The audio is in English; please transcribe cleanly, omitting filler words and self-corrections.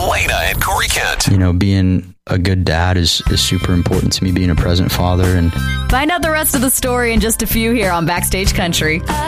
Elena and Corey Kent. You know, being a good dad is super important to me, being a present father. And find out the rest of the story in just a few here on Backstage Country.